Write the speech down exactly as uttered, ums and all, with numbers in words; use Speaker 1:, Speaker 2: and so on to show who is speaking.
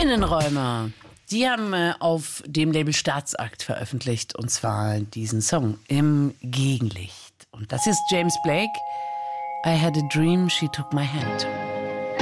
Speaker 1: Innenräumer. Die haben äh, auf dem Label Staatsakt veröffentlicht, und zwar diesen Song Im Gegenlicht. Und das ist James Blake. I had a dream, she took my hand.